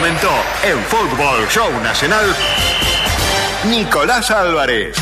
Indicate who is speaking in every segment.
Speaker 1: Comentó en Fútbol Show Nacional Nicolás Álvarez.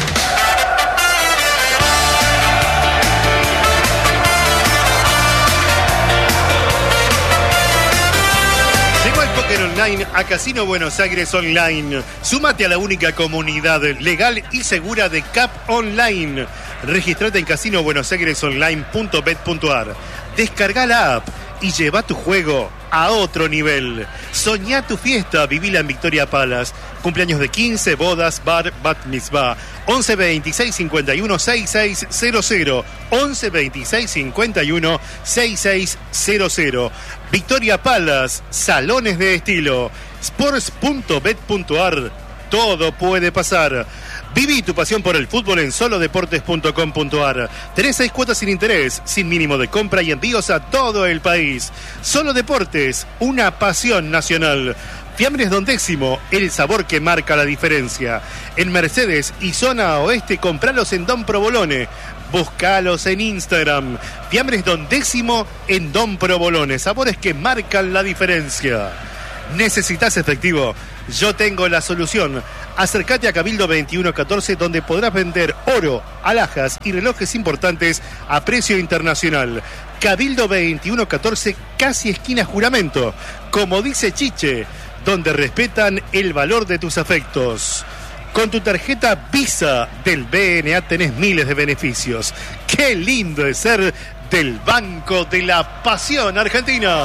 Speaker 2: Llegó el póker online a Casino Buenos Aires Online. Súmate a la única comunidad legal y segura de CAP Online. Registrate en casinobuenosairesonline.bet.ar. Descarga la app y lleva tu juego a otro nivel. Soñá tu fiesta, vivila en Victoria Palace. Cumpleaños de 15, bodas, bar, bat mitzvah. 11 26 51 6600. 11 26 51 6600. Victoria Palace, salones de estilo. Sports.bet.ar. Todo puede pasar. Viví tu pasión por el fútbol en solodeportes.com.ar. Tenés 6 cuotas sin interés, sin mínimo de compra y envíos a todo el país. Solo Deportes, una pasión nacional. Fiambres Don Décimo, el sabor que marca la diferencia. En Mercedes y zona oeste, compralos en Don Provolone. Búscalos en Instagram. Fiambres Don Décimo en Don Provolone. Sabores que marcan la diferencia. ¿Necesitas efectivo? Yo tengo la solución. Acércate a Cabildo 2114, donde podrás vender oro, alhajas y relojes importantes a precio internacional. Cabildo 2114, casi esquina Juramento. Como dice Chiche, donde respetan el valor de tus afectos. Con tu tarjeta Visa del BNA tenés miles de beneficios. ¡Qué lindo es ser del Banco de la Pasión Argentina!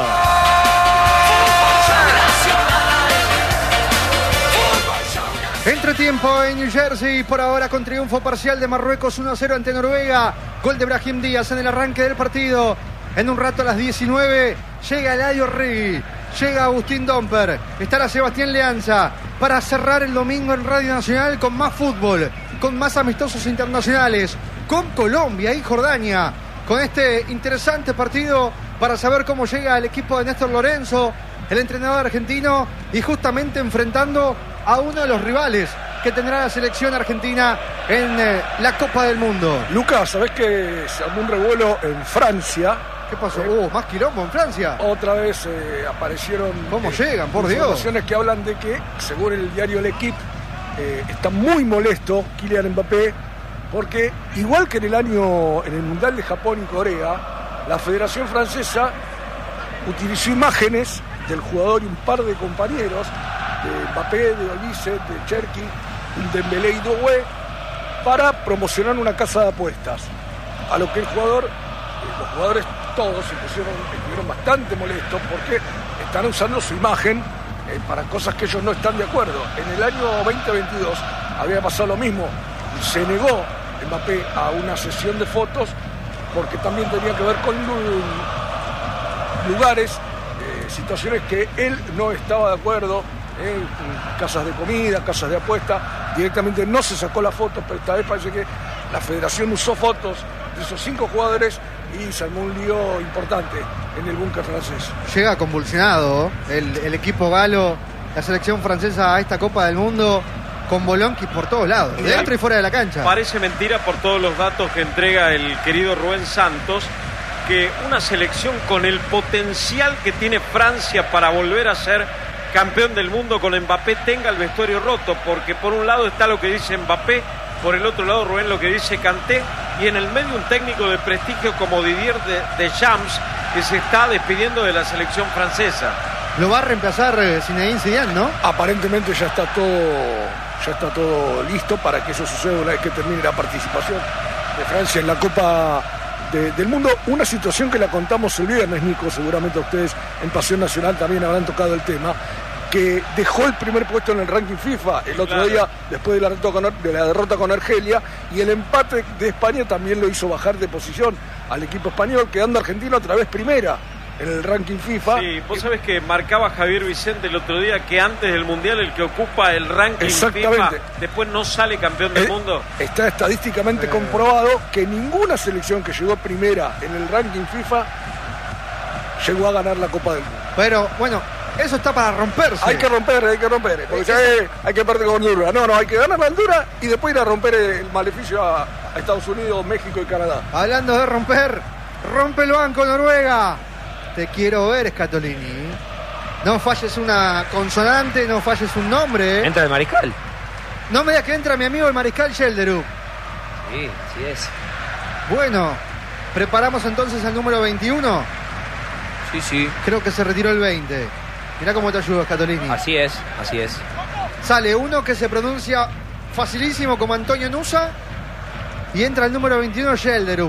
Speaker 3: Entretiempo en New Jersey, por ahora con triunfo parcial de Marruecos 1-0 ante Noruega. Gol de Brahim Díaz en el arranque del partido. En un rato a las 19 llega Eladio Rigui, llega Agustín Domper, estará Sebastián Leanza para cerrar el domingo en Radio Nacional con más fútbol, con más amistosos internacionales, con Colombia y Jordania, con este interesante partido para saber cómo llega el equipo de Néstor Lorenzo, el entrenador argentino, y justamente enfrentando a uno de los rivales que tendrá la selección argentina en la Copa del Mundo.
Speaker 4: Lucas, ¿sabés que se armó un revuelo en Francia?
Speaker 3: ¿Qué pasó? ¿Más quilombo en Francia?
Speaker 4: Otra vez aparecieron...
Speaker 3: ¿Cómo llegan, por Dios?
Speaker 4: Informaciones que hablan de que, según el diario L'Equipe, está muy molesto Kylian Mbappé, porque igual que en el Mundial de Japón y Corea, la Federación Francesa utilizó imágenes del jugador y un par de compañeros, de Mbappé, de Olise, de Cherki, Dembélé y Doué, para promocionar una casa de apuestas. A lo que los jugadores todos estuvieron bastante molestos porque están usando su imagen para cosas que ellos no están de acuerdo. En el año 2022 había pasado lo mismo. Se negó Mbappé a una sesión de fotos porque también tenía que ver con lugares, situaciones que él no estaba de acuerdo, casas de comida, casas de apuesta. Directamente no se sacó la foto, pero esta vez parece que la federación usó fotos de esos 5 jugadores y se armó un lío importante en el búnker francés.
Speaker 3: Llega convulsionado el equipo galo, la selección francesa, a esta Copa del Mundo, con bolonquis por todos lados, dentro y fuera de la cancha.
Speaker 5: Parece mentira por todos los datos que entrega el querido Rubén Santos, que una selección con el potencial que tiene Francia para volver a ser campeón del mundo con Mbappé tenga el vestuario roto, porque por un lado está lo que dice Mbappé, por el otro lado Rubén lo que dice Kanté, y en el medio un técnico de prestigio como Didier Deschamps, que se está despidiendo de la selección francesa.
Speaker 3: Lo va a reemplazar Zinedine Zidane, ¿no?
Speaker 4: Aparentemente ya está todo listo para que eso suceda una vez que termine la participación de Francia en la Copa del Mundo. Una situación que la contamos el viernes, Nico, seguramente a ustedes en Pasión Nacional también habrán tocado el tema, que dejó el primer puesto en el ranking FIFA el otro día, después de la derrota con Argelia, y el empate de España también lo hizo bajar de posición al equipo español, quedando argentino otra vez primera en el ranking FIFA.
Speaker 5: Sí, vos sabés que marcaba Javier Vicente el otro día que antes del Mundial el que ocupa el ranking FIFA después no sale campeón del mundo.
Speaker 4: Está estadísticamente comprobado que ninguna selección que llegó primera en el ranking FIFA llegó a ganar la Copa del Mundo.
Speaker 3: Pero bueno, eso está para romperse.
Speaker 4: Hay que romper, porque ya hay que perder con Honduras. No, hay que ganar la Honduras y después ir a romper el maleficio a Estados Unidos, México y Canadá.
Speaker 3: Hablando de romper, rompe el banco Noruega. Te quiero ver, Scatolini. No falles una consonante, no falles un nombre.
Speaker 6: Entra el mariscal.
Speaker 3: No me digas que entra mi amigo el mariscal Yelderup.
Speaker 6: Sí, sí es.
Speaker 3: Bueno, preparamos entonces al número 21.
Speaker 6: Sí, sí.
Speaker 3: Creo que se retiró el 20. Mirá cómo te ayudo, Scatolini.
Speaker 6: Así es, así es.
Speaker 3: Sale uno que se pronuncia facilísimo como Antonio Nusa y entra el número 21, Yelderup.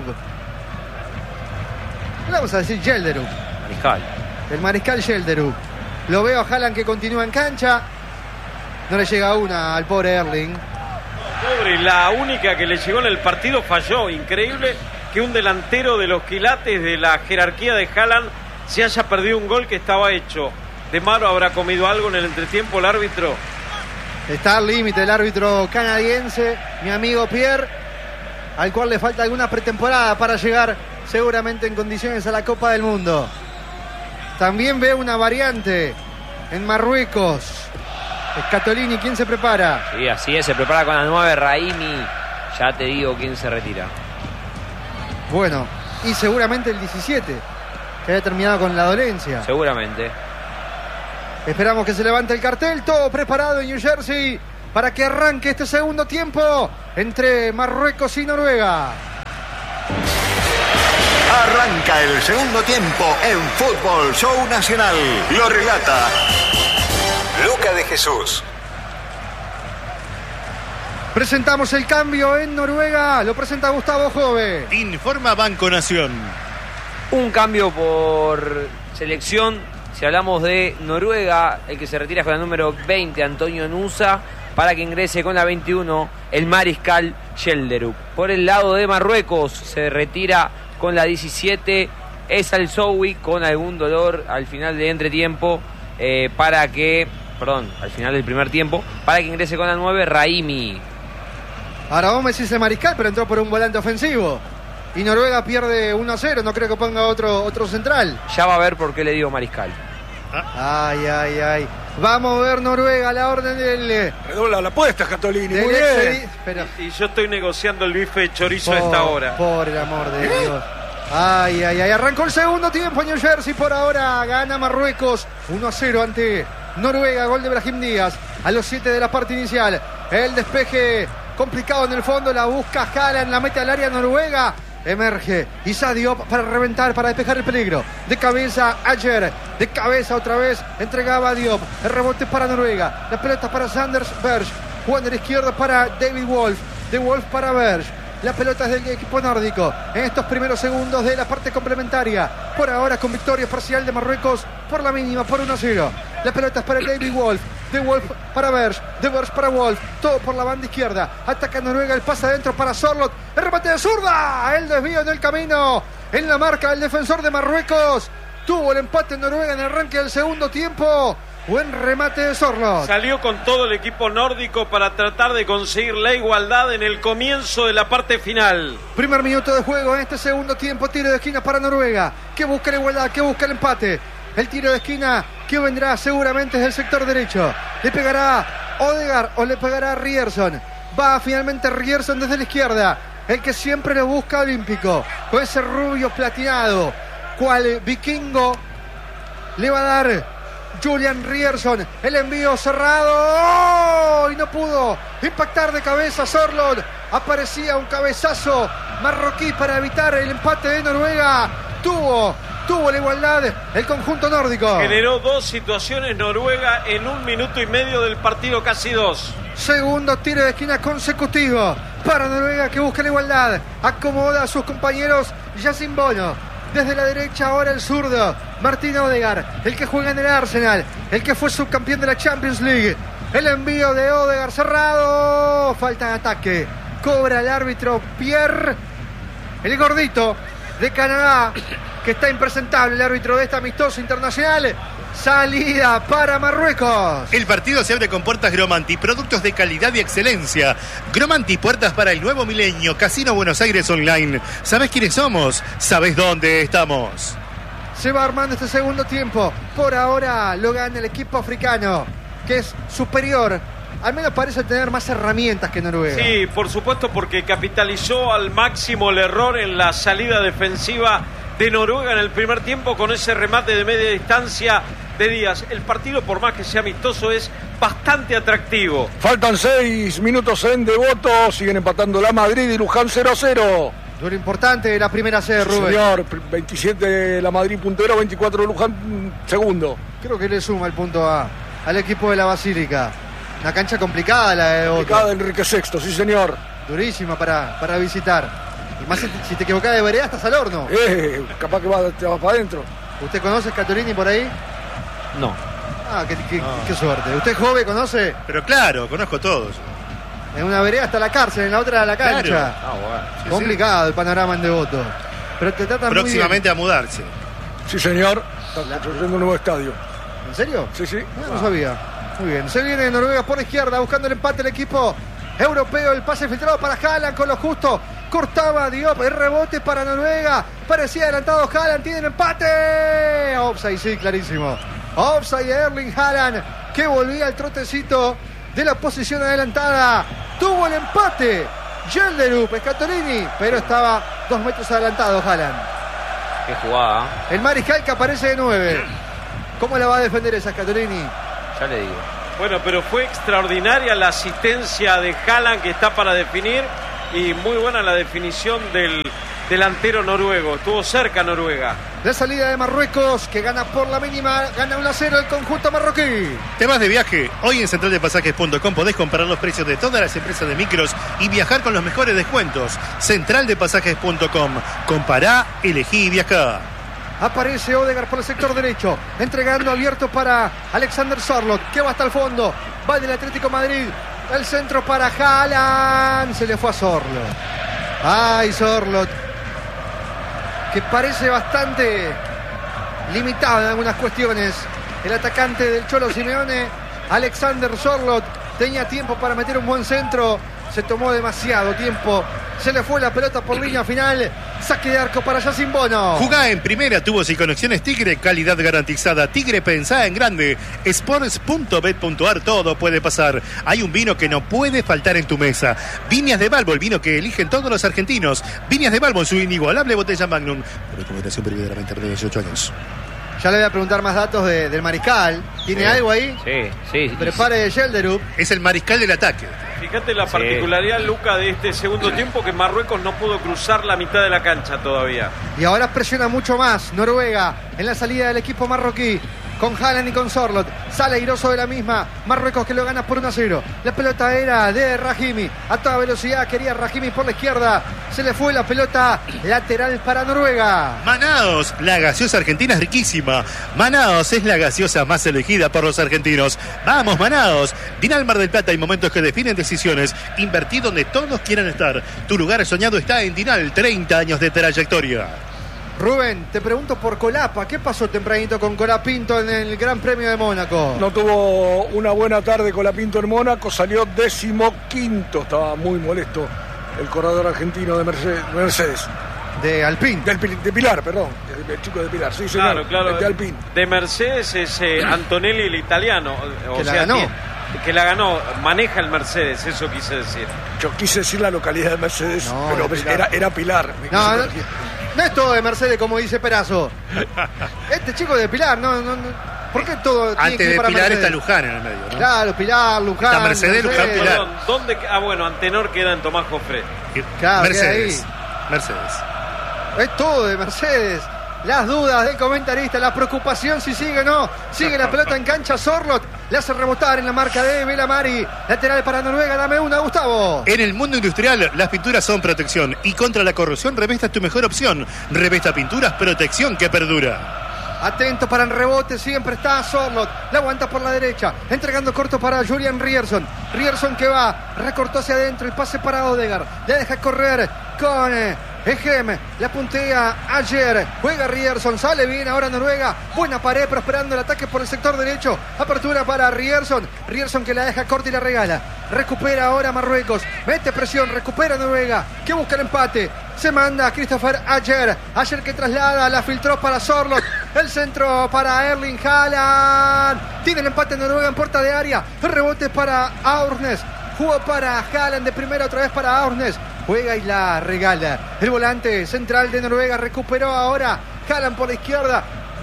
Speaker 3: Le vamos a decir Yelderup.
Speaker 6: Mariscal.
Speaker 3: El mariscal Yelderup. Lo veo a Haaland que continúa en cancha. No le llega una al pobre Erling.
Speaker 5: Pobre, la única que le llegó en el partido falló. Increíble que un delantero de los quilates de la jerarquía de Haaland se haya perdido un gol que estaba hecho. ¿De malo habrá comido algo en el entretiempo el árbitro?
Speaker 3: Está al límite el árbitro canadiense, mi amigo Pierre, al cual le falta alguna pretemporada para llegar seguramente en condiciones a la Copa del Mundo. También veo una variante en Marruecos. Scatolini, ¿quién se prepara?
Speaker 6: Sí, así es, se prepara con la 9, Raimi. Ya te digo quién se retira.
Speaker 3: Bueno, y seguramente el 17, que haya terminado con la dolencia.
Speaker 6: Seguramente.
Speaker 3: Esperamos que se levante el cartel, todo preparado en New Jersey para que arranque este segundo tiempo entre Marruecos y Noruega.
Speaker 1: Arranca el segundo tiempo en Fútbol Show Nacional. Lo relata Luca de Jesús.
Speaker 3: Presentamos el cambio en Noruega, lo presenta Gustavo Jove.
Speaker 2: Informa Banco Nación.
Speaker 6: Un cambio por selección. Si hablamos de Noruega, el que se retira con la número 20, Antonio Nusa, para que ingrese con la 21, el mariscal Yelderup. Por el lado de Marruecos, se retira con la 17, Esal Sowi, con algún dolor al final de entretiempo, al final del primer tiempo, para que ingrese con la 9, Raimi.
Speaker 3: Ahora vos me decís el mariscal, pero entró por un volante ofensivo. Y Noruega pierde 1-0, no creo que ponga otro central.
Speaker 6: Ya va a ver por qué le digo mariscal.
Speaker 3: Ay, ay, ay. Vamos a ver Noruega, la orden del...
Speaker 4: Redobla la apuesta, Scatolini.
Speaker 3: del
Speaker 4: Muy bien.
Speaker 3: Pero,
Speaker 5: Y yo estoy negociando el bife de chorizo a esta hora.
Speaker 3: por el amor de Dios. Ay, ay, ay. Arrancó el segundo tiempo en New Jersey. Por ahora gana Marruecos 1-0 ante Noruega. Gol de Brahim Díaz a los 7 de la parte inicial. El despeje complicado en el fondo. La busca Haaland, la mete al área Noruega. Emerge Issa Diop para reventar, para despejar el peligro. De cabeza Ayer, de cabeza otra vez entregaba a Diop. El rebote para Noruega, la pelota para Sanders Berge, jugando a la izquierda para David Wolf, de Wolf para Berge. La pelota es del equipo nórdico en estos primeros segundos de la parte complementaria. Por ahora con victoria parcial de Marruecos por la mínima, por 1-0. La pelota es para David Wolf, de Wolf para Berge, de Berge para Wolf. Todo por la banda izquierda. Ataca Noruega, el pase adentro para Sorloth. El remate de zurda. El desvío en el camino. En la marca del defensor de Marruecos. Tuvo el empate en Noruega en el arranque del segundo tiempo. Buen remate de Sorloth.
Speaker 5: Salió con todo el equipo nórdico para tratar de conseguir la igualdad en el comienzo de la parte final.
Speaker 3: Primer minuto de juego en este segundo tiempo. Tiro de esquina para Noruega, que busca la igualdad, que busca el empate. El tiro de esquina que vendrá seguramente desde el sector derecho. Le pegará Odegaard o le pegará Ryerson. Va finalmente Ryerson desde la izquierda, el que siempre lo busca olímpico, con ese rubio platinado, cual vikingo. Le va a dar Julian Ryerson, el envío cerrado. ¡Oh! Y no pudo impactar de cabeza Sorloth. Aparecía un cabezazo marroquí para evitar el empate de Noruega. Tuvo la igualdad el conjunto nórdico.
Speaker 5: Generó dos situaciones Noruega en 1 minuto y medio del partido, casi 2.
Speaker 3: Segundo tiro de esquina consecutivo para Noruega, que busca la igualdad. Acomoda a sus compañeros. Yacine Bono desde la derecha, ahora el zurdo Martin Odegaard, el que juega en el Arsenal, el que fue subcampeón de la Champions League. El envío de Odegaard cerrado. Falta de ataque. Cobra el árbitro Pierre, el gordito de Canadá, que está impresentable, el árbitro de este amistoso internacional. Salida para Marruecos.
Speaker 2: El partido se abre con puertas Gromanti, productos de calidad y excelencia. Gromanti, puertas para el nuevo milenio. Casino Buenos Aires Online. ¿Sabés quiénes somos? ¿Sabés dónde estamos?
Speaker 3: Se va armando este segundo tiempo. Por ahora lo gana el equipo africano, que es superior. Al menos parece tener más herramientas que Noruega.
Speaker 5: Sí, por supuesto, porque capitalizó al máximo el error en la salida defensiva de Noruega en el primer tiempo con ese remate de media distancia de días. El partido, por más que sea amistoso, es bastante atractivo.
Speaker 4: Faltan 6 minutos en Devoto, siguen empatando la Madrid y Luján 0-0.
Speaker 3: Duelo importante la primera sede, Rubén.
Speaker 4: Señor, 27 la Madrid puntero, 24 Luján segundo.
Speaker 3: Creo que le suma el punto al equipo de la Basílica. Una cancha complicada la de Devoto.
Speaker 4: Complicada de Enrique VI, sí señor.
Speaker 3: Durísima para visitar. Y más si te equivocás de vereda, estás al horno.
Speaker 4: Capaz que te vas para adentro.
Speaker 3: ¿Usted conoce Scatolini por ahí?
Speaker 6: No.
Speaker 3: Qué suerte. ¿Usted joven conoce?
Speaker 2: Pero claro, conozco todos.
Speaker 3: En una vereda está la cárcel, en la otra la cancha.
Speaker 2: Claro.
Speaker 6: Bueno.
Speaker 3: Complicado el panorama en Devoto. Pero te tratan
Speaker 2: Próximamente a mudarse.
Speaker 4: Sí señor, está construyendo un nuevo estadio.
Speaker 3: muy bien. ¿En serio?
Speaker 4: Sí, sí.
Speaker 3: No sabía. Muy bien. Se viene Noruega por izquierda buscando el empate el equipo europeo. El pase filtrado para Haaland con lo justo. Cortaba Diop. El rebote para Noruega. Parecía adelantado Haaland. Tiene el empate. Offside, sí, clarísimo. Offside de Erling Haaland, que volvía al trotecito de la posición adelantada. Tuvo el empate Gelderup, Scatolini, pero estaba 2 metros adelantado Haaland.
Speaker 6: Qué jugada.
Speaker 3: El mariscal que aparece de 9. ¿Cómo la va a defender esa Scatolini?
Speaker 6: Ya le digo.
Speaker 5: Bueno, pero fue extraordinaria la asistencia de Haaland, que está para definir, y muy buena la definición del delantero noruego. Estuvo cerca Noruega.
Speaker 3: La salida de Marruecos, que gana por la mínima, gana 1-0 el conjunto marroquí.
Speaker 2: ¿Te vas de viaje? Hoy en centraldepasajes.com podés comparar los precios de todas las empresas de micros y viajar con los mejores descuentos. Centraldepasajes.com. Compará, elegí y viajá.
Speaker 3: Aparece Odegaard por el sector derecho, entregando abierto para Alexander Sørloth, que va hasta el fondo. Va del Atlético Madrid. El centro para Haaland. Se le fue a Sørloth. Ay, Sørloth, que parece bastante limitado en algunas cuestiones. El atacante del Cholo Simeone, Alexander Sørloth, tenía tiempo para meter un buen centro. Se tomó demasiado tiempo. Se le fue la pelota por línea final. Saque de arco para Yacine Bono.
Speaker 2: Jugá en primera, tubos y conexiones Tigre, calidad garantizada. Tigre, pensá en grande. Sports.bet.ar, todo puede pasar. Hay un vino que no puede faltar en tu mesa. Viñas de Balbo, el vino que eligen todos los argentinos. Viñas de Balbo en su inigualable botella Magnum. Recomendación prohibida de la menor de 18 años.
Speaker 3: Ya le voy a preguntar más datos del mariscal. ¿Tiene algo ahí?
Speaker 6: Sí.
Speaker 3: Prepare Gelderup.
Speaker 2: Es el mariscal del ataque.
Speaker 5: Fíjate la particularidad, Luca, de este segundo tiempo, que Marruecos no pudo cruzar la mitad de la cancha todavía.
Speaker 3: Y ahora presiona mucho más Noruega en la salida del equipo marroquí. Con Haaland y con Sørloth. Sale airoso de la misma. Marruecos que lo gana por 1-0. La pelota era de Rahimi. A toda velocidad quería Rahimi por la izquierda. Se le fue la pelota lateral para Noruega.
Speaker 2: Manaos, la gaseosa argentina es riquísima. Manaos es la gaseosa más elegida por los argentinos. Vamos, Manaos. Dinal Mar del Plata, hay momentos que definen decisiones. Invertí donde todos quieran estar. Tu lugar soñado está en Dinal. 30 años de trayectoria.
Speaker 3: Rubén, te pregunto por Colapa. ¿Qué pasó tempranito con Colapinto en el Gran Premio de Mónaco?
Speaker 4: No tuvo una buena tarde Colapinto en Mónaco, salió 15º. Estaba muy molesto el corredor argentino de Mercedes.
Speaker 3: De Alpine.
Speaker 4: De Pilar, perdón. El chico de Pilar, sí, señor.
Speaker 5: Claro.
Speaker 4: De Alpine.
Speaker 5: De Mercedes es Antonelli, el italiano.
Speaker 3: Que la ganó.
Speaker 5: Que la ganó, maneja el Mercedes, eso quise decir.
Speaker 4: Yo quise decir la localidad de Mercedes,
Speaker 3: No,
Speaker 4: pero
Speaker 3: de Pilar.
Speaker 4: era Pilar.
Speaker 3: No es todo de Mercedes, como dice Perazo. Este chico de Pilar, no. ¿Por qué todo tiene
Speaker 2: Antes
Speaker 3: que ir
Speaker 2: de
Speaker 3: para
Speaker 2: Pilar
Speaker 3: Mercedes?
Speaker 2: está Luján en el medio, ¿no?
Speaker 3: Claro, Pilar, Luján.
Speaker 2: Está Mercedes, Luján, Pilar.
Speaker 5: Perdón, ¿dónde? Bueno, Antenor queda en Tomás Jofré.
Speaker 3: Claro,
Speaker 2: Mercedes.
Speaker 3: Es todo de Mercedes. Las dudas del comentarista, la preocupación si sigue o no. Sigue la pelota en cancha Sørloth. Le hace rebotar en la marca de Belamari. Lateral para Noruega, dame una, Gustavo.
Speaker 2: En el mundo industrial, las pinturas son protección. Y contra la corrosión, Revesta es tu mejor opción. Revesta Pinturas, protección que perdura.
Speaker 3: Atento para el rebote, siempre está Sørloth. La aguanta por la derecha, entregando corto para Julian Ryerson. Ryerson que va, recortó hacia adentro, el pase para Odegaard. Le deja correr con Egem, la puntea ayer. Juega Ryerson, sale bien ahora Noruega. Buena pared, prosperando el ataque por el sector derecho. Apertura para Ryerson. Ryerson que la deja corta y la regala. Recupera ahora Marruecos. Mete presión, recupera Noruega, que busca el empate. Se manda a Christopher Ayer. Ayer que traslada, la filtró para Sørloth. El centro para Erling Haaland. Tiene el empate Noruega en puerta de área. El rebote para Aurnes. Jugó para Haaland de primera, otra vez para Aurnes. Juega y la regala. El volante central de Noruega recuperó ahora. Haaland por la izquierda.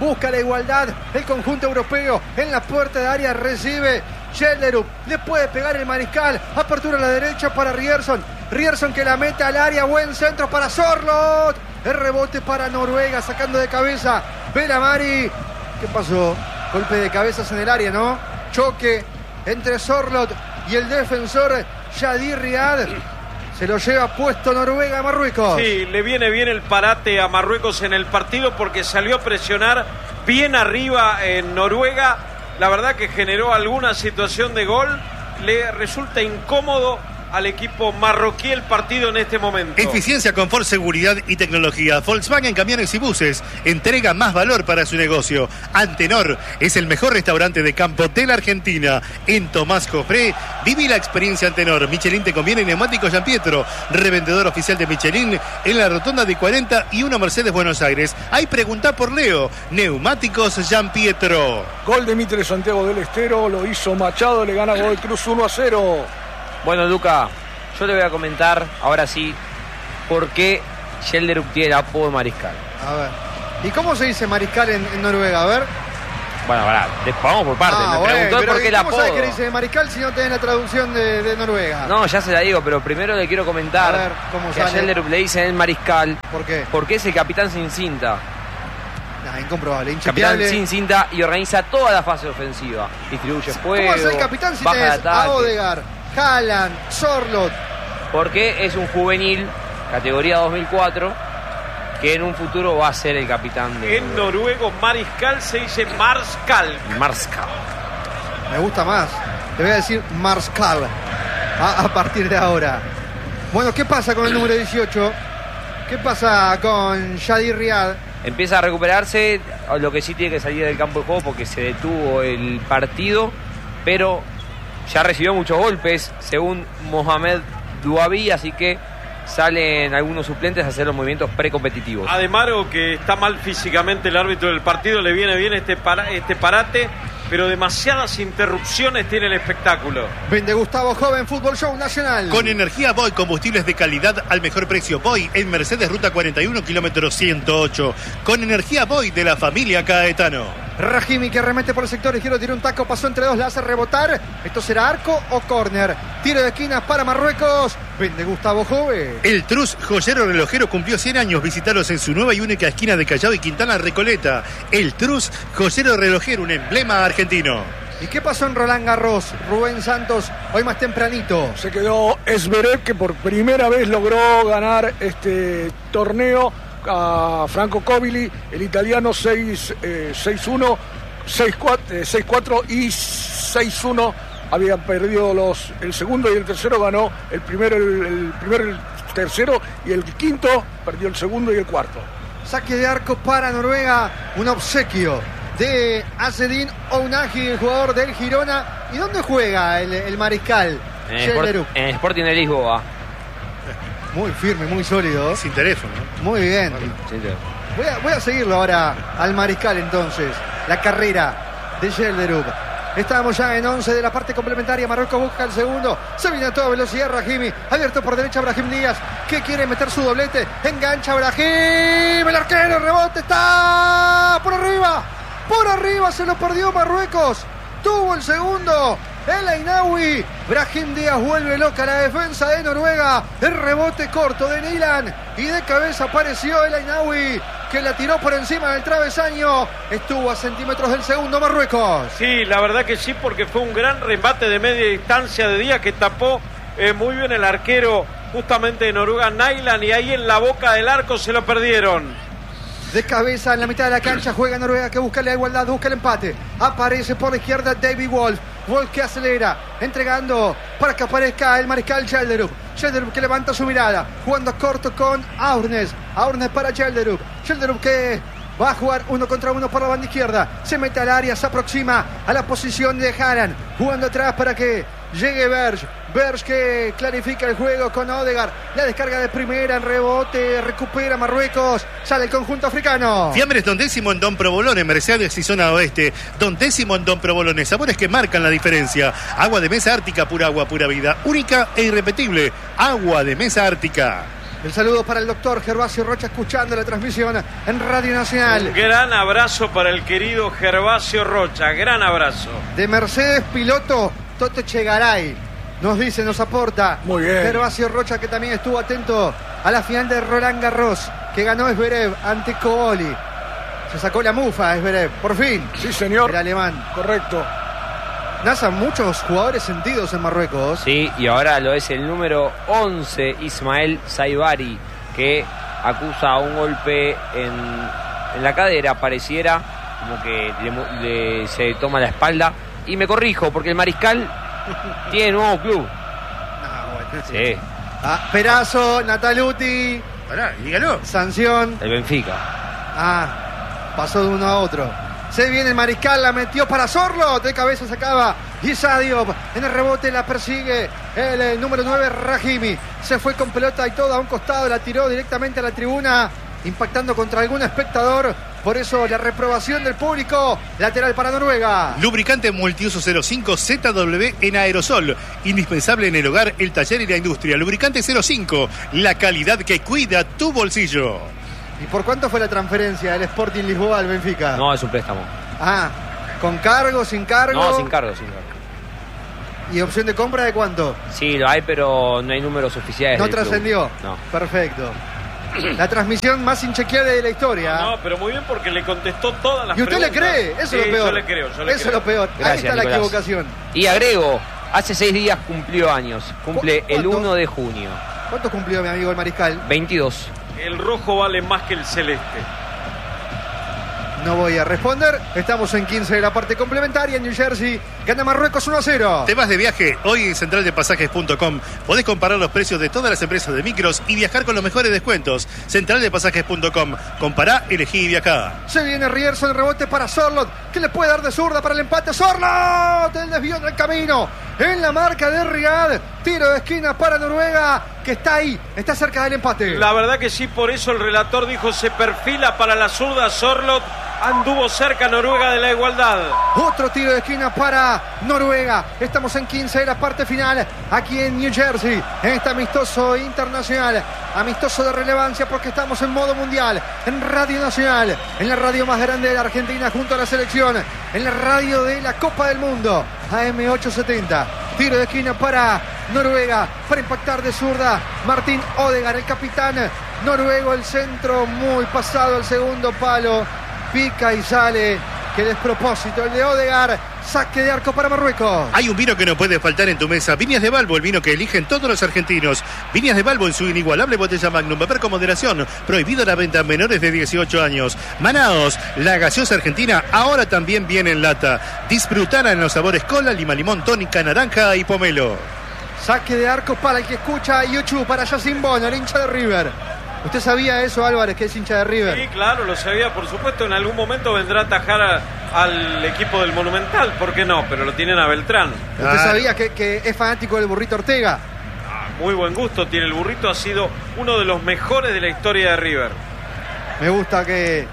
Speaker 3: busca la igualdad. El conjunto europeo en la puerta de área recibe. Schellerup le puede pegar el mariscal. Apertura a la derecha para Ryerson. Ryerson que la mete al área. Buen centro para Sorloth. El rebote para Noruega, sacando de cabeza Belamari. ¿Qué pasó? Golpe de cabezas en el área, ¿no? Choque entre Sorloth y el defensor Yadir Riad. Se lo lleva puesto Noruega a Marruecos.
Speaker 5: Sí, le viene bien el parate a Marruecos en el partido porque salió a presionar bien arriba en Noruega. La verdad que generó alguna situación de gol. Le resulta incómodo al equipo marroquí el partido en este momento.
Speaker 2: Eficiencia, confort, seguridad y tecnología. Volkswagen Camiones y Buses entrega más valor para su negocio. Antenor es el mejor restaurante de campo de la Argentina. En Tomás Jofré, viví la experiencia Antenor. Michelin te conviene. Neumáticos Gianpietro, revendedor oficial de Michelin en la rotonda de 41 Mercedes Buenos Aires. Ahí preguntá por Leo. Neumáticos Gianpietro.
Speaker 4: Gol de Mitre Santiago del Estero, lo hizo Machado, le gana Godoy Cruz 1-0.
Speaker 6: Bueno, Luca, yo le voy a comentar, ahora sí, por qué Schellerup tiene el apodo de mariscal.
Speaker 3: A ver. ¿Y cómo se dice mariscal en Noruega? A ver.
Speaker 6: Bueno, vamos por partes. Me preguntó por qué el apodo.
Speaker 3: ¿Cómo sabes que dice mariscal si no tenés la traducción de Noruega?
Speaker 6: No, ya se la digo, pero primero le quiero comentar que a Schellerup le dicen el mariscal.
Speaker 3: ¿Por qué?
Speaker 6: Porque es el capitán sin cinta.
Speaker 3: Incomprobable,
Speaker 6: capitán sin cinta y organiza toda la fase ofensiva. Distribuye juego.
Speaker 3: ¿Cómo es el capitán si tenés a Odegaard, Haaland, Sorloth?
Speaker 6: Porque es un juvenil, categoría 2004, que en un futuro va a ser el capitán de...
Speaker 5: En noruego, mariscal se dice marskal.
Speaker 6: Marskal.
Speaker 3: Me gusta más. Te voy a decir marskal a partir de ahora. Bueno, ¿qué pasa con el número 18? ¿Qué pasa con Yadir Riad?
Speaker 6: Empieza a recuperarse, lo que sí tiene que salir del campo de juego porque se detuvo el partido, pero ya recibió muchos golpes, según Mohamed Douabi, así que salen algunos suplentes a hacer los movimientos precompetitivos.
Speaker 5: Además, que está mal físicamente el árbitro del partido, le viene bien este parate, pero demasiadas interrupciones tiene el espectáculo.
Speaker 3: Vende Gustavo Joven, Fútbol Show Nacional.
Speaker 2: Con energía Boy, combustibles de calidad al mejor precio. Boy en Mercedes Ruta 41, kilómetro 108. Con energía Boy de la familia Caetano.
Speaker 3: Rahimi que remete por el sector izquierdo, tiró un taco, pasó entre dos, la hace rebotar. ¿Esto será arco o córner? Tiro de esquinas para Marruecos. Vende Gustavo Joven.
Speaker 2: El Trus Joyero Relojero cumplió 100 años. Visitaros en su nueva y única esquina de Callao y Quintana Recoleta. El Trus Joyero Relojero, un emblema argentino.
Speaker 3: ¿Y qué pasó en Roland Garros? Rubén Santos, hoy más tempranito.
Speaker 4: Se quedó Zverev, que por primera vez logró ganar este torneo a Franco Covili, el italiano 6-1, 6-4 y 6-1. Habían perdido el segundo y el tercero, ganó el primero, el tercero, y el quinto perdió el segundo y el cuarto.
Speaker 3: Saque de arco para Noruega, un obsequio de Azedin Ounahi, el jugador del Girona. ¿Y dónde juega el mariscal?
Speaker 6: En Sporting de Lisboa.
Speaker 3: Muy firme, muy sólido.
Speaker 2: Sin teléfono.
Speaker 3: Muy bien. Voy a seguirlo ahora al mariscal entonces. La carrera de Schellerup. Estamos ya en 11 de la parte complementaria. Marruecos busca el segundo. Se viene a toda velocidad Rahimi. Abierto por derecha Brahim Díaz, que quiere meter su doblete. Engancha Brahim. El arquero, rebote, está por arriba. Por arriba se lo perdió Marruecos. Tuvo el segundo. El Ainaoui. Brahim Díaz vuelve loca la defensa de Noruega. El rebote corto de Nilan. Y de cabeza apareció el Ainaoui, que la tiró por encima del travesaño. Estuvo a centímetros del segundo Marruecos.
Speaker 5: Sí, la verdad que sí, porque fue un gran remate de media distancia de Díaz, que tapó muy bien el arquero justamente de Noruega, Nilan, y ahí en la boca del arco se lo perdieron.
Speaker 3: De cabeza en la mitad de la cancha juega Noruega, que busca la igualdad, busca el empate. Aparece por la izquierda David Wolf. Wolf que acelera, entregando para que aparezca el mariscal Schellerup. Schellerup que levanta su mirada, jugando corto con Aurnes. Aurnes para Schellerup. Schellerup que va a jugar 1 contra 1 por la banda izquierda. Se mete al área, se aproxima a la posición de Haaland. Jugando atrás para que llegue Berge. Berge que clarifica el juego con Odegaard. La descarga de primera en rebote. Recupera Marruecos. Sale el conjunto africano.
Speaker 2: Fiambres Don Décimo en Don Provolone, Mercedes y zona oeste. Don Décimo en Don Provolone. Sabores que marcan la diferencia. Agua de mesa ártica, pura agua, pura vida. Única e irrepetible. Agua de mesa ártica.
Speaker 3: El saludo para el doctor Gervasio Rocha, escuchando la transmisión en Radio Nacional.
Speaker 5: Un gran abrazo para el querido Gervasio Rocha, gran abrazo.
Speaker 3: De Mercedes, piloto Toto Chegaray. Nos dice, nos aporta.
Speaker 4: Muy bien.
Speaker 3: Gervasio Rocha, que también estuvo atento a la final de Roland Garros, que ganó Zverev ante Cooli. Se sacó la mufa Zverev, por fin.
Speaker 4: Sí, señor.
Speaker 3: El alemán.
Speaker 4: Correcto.
Speaker 3: NASA, muchos jugadores sentidos en Marruecos.
Speaker 6: Sí, y ahora lo es el número 11, Ismael Saibari, que acusa un golpe en la cadera, pareciera como que se toma la espalda. Y me corrijo, porque el Mariscal tiene nuevo club. Sí,
Speaker 3: Perazo, Nataluti,
Speaker 2: Pará, dígalo.
Speaker 3: sanción.
Speaker 6: el Benfica.
Speaker 3: Pasó de uno a otro. Se viene el Mariscal, la metió para Sorlo. De cabeza sacaba Issa Diop. En el rebote la persigue el número 9, Rahimi. Se fue con pelota y todo a un costado. La tiró directamente a la tribuna, impactando contra algún espectador. Por eso la reprobación del público. Lateral para Noruega.
Speaker 2: Lubricante multiuso 05 ZW en aerosol. Indispensable en el hogar, el taller y la industria. Lubricante 05. La calidad que cuida tu bolsillo.
Speaker 3: ¿Y por cuánto fue la transferencia del Sporting Lisboa al Benfica?
Speaker 6: No, es un préstamo.
Speaker 3: ¿Con cargo, sin cargo?
Speaker 6: No, sin cargo, sin cargo.
Speaker 3: ¿Y opción de compra de cuánto?
Speaker 6: Sí, lo hay, pero no hay números oficiales.
Speaker 3: ¿No
Speaker 6: del club.
Speaker 3: trascendió?
Speaker 6: No.
Speaker 3: Perfecto. La transmisión más inchequeable de la historia.
Speaker 5: No, pero muy bien porque le contestó todas las
Speaker 3: ¿Y usted
Speaker 5: preguntas.
Speaker 3: le cree? Eso es lo peor.
Speaker 5: Yo le creo.
Speaker 3: Eso es lo peor. Ahí
Speaker 6: Gracias,
Speaker 3: está la
Speaker 6: Nicolás.
Speaker 3: equivocación.
Speaker 6: Y agrego, hace 6 días cumplió años. Cumple el
Speaker 3: ¿Cuánto?
Speaker 6: 1 de junio.
Speaker 3: ¿Cuánto cumplió mi amigo el Mariscal?
Speaker 6: 22.
Speaker 5: El rojo vale más que el celeste.
Speaker 3: No voy a responder. Estamos en 15 de la parte complementaria. En New Jersey gana Marruecos 1-0.
Speaker 2: ¿Te vas de viaje? Hoy en centraldepasajes.com podés comparar los precios de todas las empresas de micros y viajar con los mejores descuentos. Centraldepasajes.com. Compará, elegí y viajá.
Speaker 3: Se viene Rierson, el rebote para Sorlot, que le puede dar de zurda para el empate. Sorlot, el desvío del camino. En la marca de Riyad. Tiro de esquina para Noruega, que está ahí, está cerca del empate.
Speaker 5: La verdad que sí, por eso el relator dijo se perfila para la zurda Sorlot. Anduvo cerca Noruega de la igualdad.
Speaker 3: Otro tiro de esquina para Noruega. Estamos en 15 de la parte final, aquí en New Jersey, en este amistoso internacional, amistoso de relevancia porque estamos en modo mundial, en Radio Nacional, en la radio más grande de la Argentina junto a la selección, en la radio de la Copa del Mundo, AM870. Tiro de esquina para Noruega, para impactar de zurda Martín Odegaard, el capitán noruego. El centro muy pasado al segundo palo. Pica y sale. Qué despropósito el de Odegaard. Saque de arco para Marruecos.
Speaker 2: Hay un vino que no puede faltar en tu mesa. Viñas de Balbo, el vino que eligen todos los argentinos. Viñas de Balbo en su inigualable botella Magnum. Beber con moderación. Prohibido la venta a menores de 18 años. Manaos, la gaseosa argentina, ahora también viene en lata. Disfrutala en los sabores cola, lima, limón, tónica, naranja y pomelo.
Speaker 3: Saque de arco para el que escucha YouTube, para Yacine Bono, el hincha de River. ¿Usted sabía eso, Álvarez, que es hincha de River?
Speaker 5: Sí, claro, lo sabía, por supuesto. En algún momento vendrá a atajar al equipo del Monumental, ¿por qué no? Pero lo tienen a Beltrán.
Speaker 3: ¿Usted sabía que es fanático del Burrito Ortega?
Speaker 5: Muy buen gusto tiene el burrito, ha sido uno de los mejores de la historia de River.
Speaker 3: Me gusta que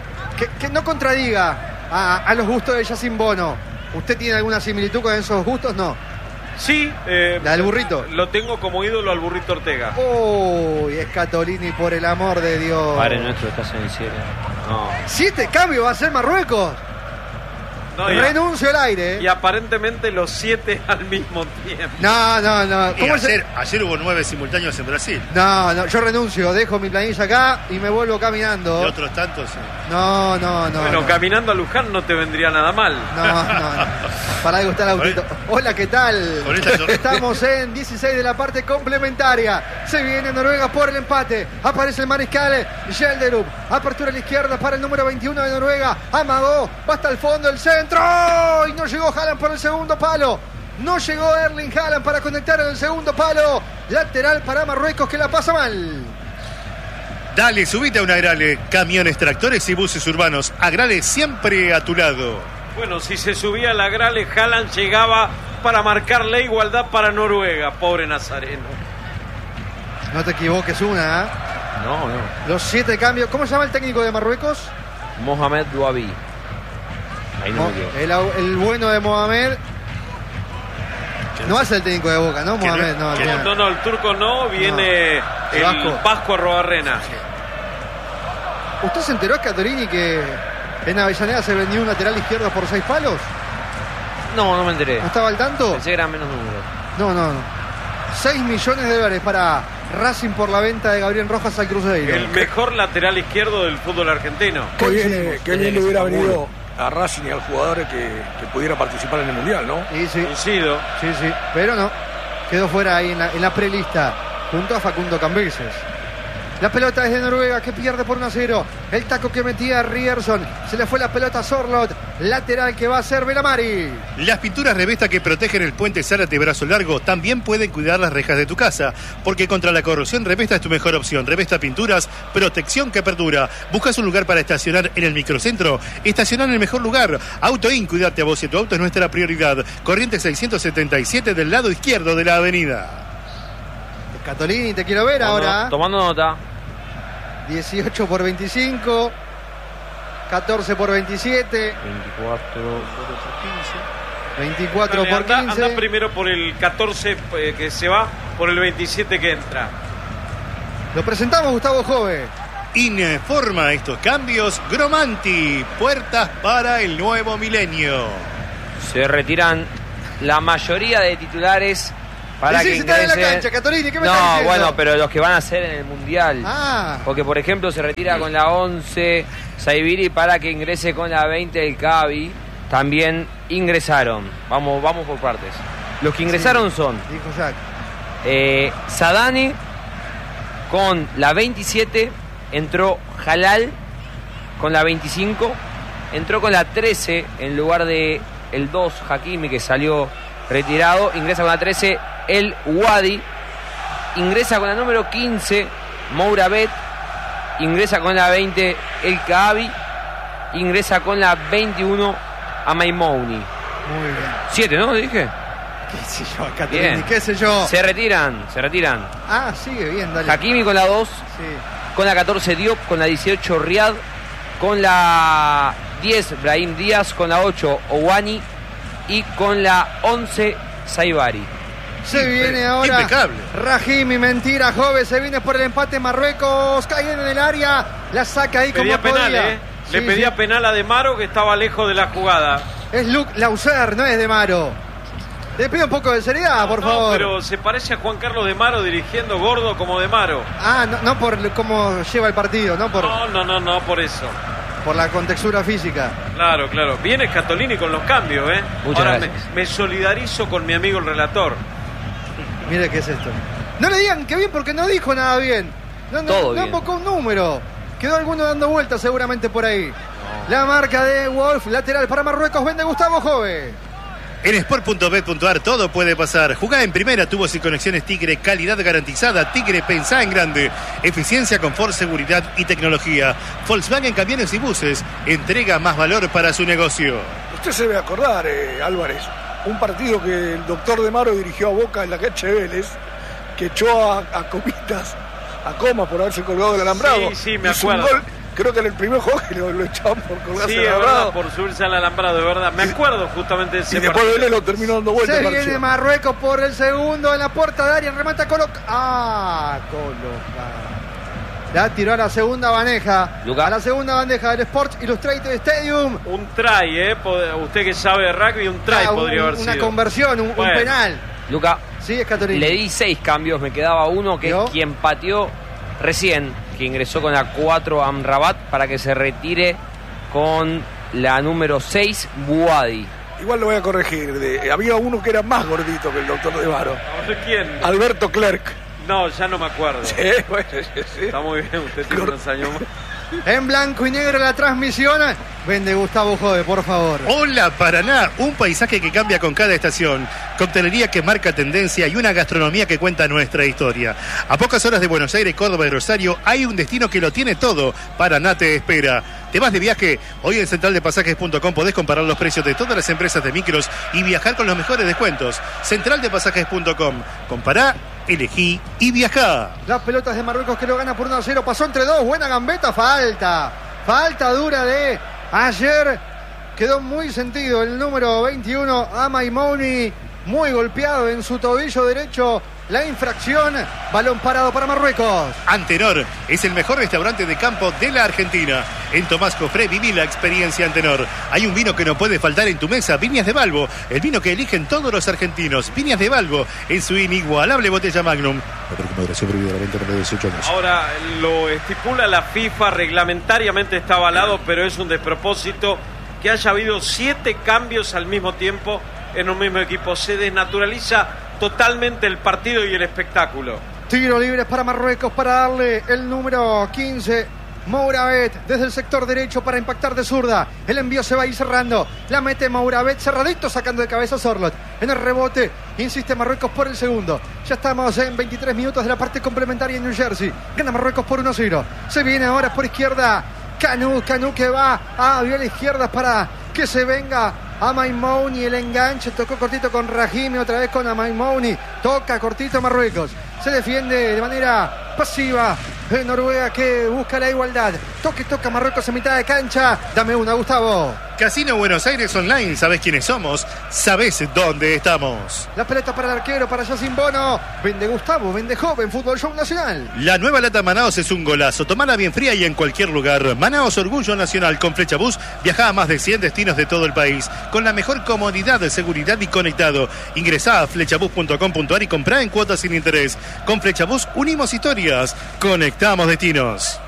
Speaker 3: no contradiga a los gustos de Yacine Bono. ¿Usted tiene alguna similitud con esos gustos? No.
Speaker 5: Sí,
Speaker 3: ¿La del burrito?
Speaker 5: Lo tengo como ídolo al burrito Ortega.
Speaker 3: Uy, Scatolini, por el amor de Dios.
Speaker 6: Padre nuestro, estás en el cielo. No.
Speaker 3: 7 cambios va a ser Marruecos.
Speaker 5: No,
Speaker 3: Renuncio al aire.
Speaker 5: Y aparentemente los 7 al mismo tiempo.
Speaker 3: No.
Speaker 2: Y ayer hubo 9 simultáneos en Brasil.
Speaker 3: No, yo renuncio, dejo mi planilla acá y me vuelvo caminando.
Speaker 2: Y otros tantos.
Speaker 3: No.
Speaker 5: Bueno, caminando a Luján no te vendría nada mal.
Speaker 3: No. Para algo está el autito. Hola, ¿qué tal? Estamos en 16 de la parte complementaria. Se viene Noruega por el empate. Aparece el mariscal Gelderup. Apertura a la izquierda para el número 21 de Noruega. Amagó, va hasta el fondo, el centro. Y no llegó Haaland por el segundo palo. No llegó Erling Haaland para conectar en el segundo palo. Lateral para Marruecos, que la pasa mal.
Speaker 2: Dale, subite a un Agrale. Camiones, tractores y buses urbanos. Agrale siempre a tu lado.
Speaker 5: Bueno, si se subía a la Agrale, Haaland llegaba para marcar la igualdad para Noruega. Pobre Nazareno.
Speaker 3: No te equivoques una, ¿eh?
Speaker 6: No.
Speaker 3: Los 7 cambios. ¿Cómo se llama el técnico de Marruecos?
Speaker 6: Mohamed Douabi. Ahí no me equivoco.
Speaker 3: El bueno de Mohamed. No es el técnico de Boca, ¿no? Mohamed, no.
Speaker 5: No, el turco no. Viene El Vasco Arrobarrena.
Speaker 3: ¿Usted se enteró, Scatolini, que en Avellaneda se vendió un lateral izquierdo por 6 palos?
Speaker 6: No me enteré.
Speaker 3: ¿No estaba al tanto?
Speaker 6: Pensé que eran menos números.
Speaker 3: No. 6 millones de dólares para Racing por la venta de Gabriel Rojas al Cruzeiro.
Speaker 5: El mejor lateral izquierdo del fútbol argentino.
Speaker 4: Qué bien le hubiera venido a Racing y al jugador que pudiera participar en el Mundial, ¿no?
Speaker 3: Sí.
Speaker 5: Coincido.
Speaker 3: Sí, pero no. Quedó fuera ahí en la prelista junto a Facundo Cambeses. La pelota es de Noruega, que pierde por 1-0. El taco que metía Rierson. Se le fue la pelota a Sorlot. Lateral que va a ser Belamari.
Speaker 2: Las pinturas Revesta que protegen el puente Zárate Brazo Largo también pueden cuidar las rejas de tu casa. Porque contra la corrosión, Revesta es tu mejor opción. Revesta Pinturas, protección que perdura. ¿Buscas un lugar para estacionar en el microcentro? Estacionar en el mejor lugar. Autoin, cuidate a vos y tu auto es nuestra prioridad. Corriente 677 del lado izquierdo de la avenida.
Speaker 3: Scatolini, te quiero ver ahora.
Speaker 6: Tomando nota.
Speaker 3: 18 por 25. 14 por 27. 24
Speaker 5: Dale,
Speaker 3: por 15.
Speaker 5: Anda primero por el 14 que se va, por el 27 que entra.
Speaker 3: Lo presentamos, Gustavo Jove.
Speaker 2: Informa estos cambios Gromanti, puertas para el nuevo milenio.
Speaker 6: Se retiran la mayoría de titulares para que
Speaker 3: está en la
Speaker 6: ingresen.
Speaker 3: cancha, Scatolini, ¿qué me está
Speaker 6: No,
Speaker 3: diciendo?
Speaker 6: bueno, pero los que van a ser en el Mundial.
Speaker 3: Ah.
Speaker 6: Porque, por ejemplo, se retira con la 11 Saibiri para que ingrese con la 20 el Cavi. También ingresaron. Vamos por partes. Los que ingresaron son
Speaker 3: Dijo Jack.
Speaker 6: Sadani con la 27, entró Halal con la 25, entró con la 13 en lugar de el 2 Hakimi, que salió retirado, ingresa con la 13 el Wadi, ingresa con la número 15 Mourabet, ingresa con la 20 el Kaabi, ingresa con la 21 Amaimouni.
Speaker 3: Muy bien.
Speaker 6: 7, ¿no? ¿Dije?
Speaker 3: ¿Qué sé yo, Scatolini?
Speaker 6: Bien.
Speaker 3: ¿Qué sé yo?
Speaker 6: Se retiran.
Speaker 3: Ah, sigue bien, dale.
Speaker 6: Hakimi con la 2,
Speaker 3: Sí.
Speaker 6: con la 14 Diop, con la 18 Riyad, con la 10 Brahim Díaz, con la 8 Owani y con la 11 Saibari.
Speaker 3: Se viene ahora
Speaker 2: impecable.
Speaker 3: Rahimi, mentira, Jove, se viene por el empate Marruecos, cae en el área, la saca ahí
Speaker 5: Pedía
Speaker 3: como
Speaker 5: penal,
Speaker 3: podía.
Speaker 5: Le
Speaker 3: Sí,
Speaker 5: pedía
Speaker 3: sí.
Speaker 5: penal a De Maro, que estaba lejos de la jugada.
Speaker 3: Es Luke Lauser, no es De Maro. Le pido un poco de seriedad, por
Speaker 5: No,
Speaker 3: favor.
Speaker 5: pero se parece a Juan Carlos De Maro dirigiendo gordo como De Maro.
Speaker 3: Ah, no por cómo lleva el partido, no por
Speaker 5: No, por eso.
Speaker 3: la contextura física.
Speaker 5: Claro. Viene Scatolini con los cambios, ¿eh?
Speaker 6: Muchas
Speaker 5: Ahora
Speaker 6: gracias.
Speaker 5: me solidarizo con mi amigo el relator.
Speaker 3: Mire qué es esto. No le digan que bien porque no dijo nada bien.
Speaker 6: Todo
Speaker 3: No
Speaker 6: bien.
Speaker 3: invocó un número. Quedó alguno dando vueltas seguramente por ahí. La marca de Wolf, lateral para Marruecos, vende Gustavo Jove.
Speaker 2: En sport.bet.ar todo puede pasar. Jugá en primera, tubos y conexiones Tigre, calidad garantizada. Tigre, pensá en grande. Eficiencia, confort, seguridad y tecnología. Volkswagen Camiones y Buses entrega más valor para su negocio.
Speaker 4: Usted se debe acordar, Álvarez, un partido que el doctor De Maro dirigió a Boca en la cancha de Vélez, que echó a Comitas, a Coma por haberse colgado del alambrado.
Speaker 5: Sí, me
Speaker 4: Hizo un
Speaker 5: acuerdo.
Speaker 4: gol, creo que en el primer juego que lo echaban por colgarse
Speaker 5: Sí,
Speaker 4: del
Speaker 5: es
Speaker 4: alambrado.
Speaker 5: verdad, por subirse al alambrado, de verdad. Me acuerdo justamente de ese
Speaker 4: Y después
Speaker 5: partido.
Speaker 4: Vélez lo terminó dando vuelta.
Speaker 3: Se
Speaker 4: el
Speaker 3: viene
Speaker 4: partido.
Speaker 3: Marruecos por el segundo en la puerta de área, remata Coloca. Coloca. La tiró a la segunda bandeja.
Speaker 6: Luca.
Speaker 3: A la segunda bandeja del Sports Illustrated Stadium.
Speaker 5: Un try, ¿eh? Usted que sabe de rugby, un try podría haber
Speaker 3: Una
Speaker 5: sido.
Speaker 3: conversión, un
Speaker 5: Bueno.
Speaker 3: penal.
Speaker 6: Luca,
Speaker 3: Sí, es Scatolini.
Speaker 6: le di 6 cambios, me quedaba uno, que
Speaker 3: ¿Yo?
Speaker 6: es quien pateó recién, que ingresó con la 4 Amrabat para que se retire con la número 6 Buadi.
Speaker 4: Igual lo voy a corregir. Había uno que era más gordito que el doctor De Maro.
Speaker 5: A ver, ¿quién?
Speaker 4: Alberto Clerc.
Speaker 5: No, ya no me acuerdo.
Speaker 4: Bueno, sí.
Speaker 5: Está muy bien, usted tiene unos años más.
Speaker 3: En blanco y negro la transmisión. Vende Gustavo Jode, por favor.
Speaker 2: Hola Paraná, un paisaje que cambia con cada estación, coctelería que marca tendencia y una gastronomía que cuenta nuestra historia. A pocas horas de Buenos Aires, Córdoba y Rosario hay un destino que lo tiene todo. Paraná te espera. ¿Te vas de viaje? Hoy en centraldepasajes.com podés comparar los precios de todas las empresas de micros y viajar con los mejores descuentos. Centraldepasajes.com. Compará, elegí y viajá.
Speaker 3: Las pelotas de Marruecos que lo gana por 1-0. Pasó entre dos. Buena gambeta. Falta dura de ayer. Quedó muy sentido el número 21, Amaimouni. Muy golpeado en su tobillo derecho. la infracción. Balón parado para Marruecos.
Speaker 2: Antenor es el mejor restaurante de campo de la Argentina. En Tomás Cofré viví la experiencia Antenor. Hay un vino que no puede faltar en tu mesa, Viñas de Balbo, el vino que eligen todos los argentinos. Viñas de Balbo en su inigualable botella Magnum.
Speaker 5: Ahora lo estipula la FIFA, reglamentariamente está avalado, pero es un despropósito que haya habido 7 cambios al mismo tiempo en un mismo equipo. Se desnaturaliza totalmente el partido y el espectáculo.
Speaker 3: Tiro libre para Marruecos para darle el número 15. Mouravet desde el sector derecho para impactar de zurda. El envío se va a ir cerrando. La mete Mouravet cerradito, sacando de cabeza Sorloth. En el rebote insiste Marruecos por el segundo. Ya estamos en 23 minutos de la parte complementaria en New Jersey. Gana Marruecos por 1-0. Se viene ahora por izquierda Canu que va a la izquierda para que se venga a Maimouni. El enganche tocó cortito con Rahimi, otra vez con Maimouni. Toca cortito Marruecos. Se defiende de manera pasiva Noruega, que busca la igualdad. Toca Marruecos en mitad de cancha. Dame una, Gustavo.
Speaker 2: Casino Buenos Aires Online. ¿Sabés quiénes somos? ¿Sabés dónde estamos?
Speaker 3: La pelota para el arquero, para Yacine Bono. Vende Gustavo, vende joven. Fútbol Show Nacional.
Speaker 2: La nueva lata Manaos es un golazo. Tomala bien fría y en cualquier lugar. Manaos, orgullo nacional. Con Flechabús viaja a más de 100 destinos de todo el país. Con la mejor comodidad, seguridad y conectado. Ingresá a flechabús.com.ar y comprá en cuotas sin interés. Con Flechabús unimos historias. Conectamos destinos.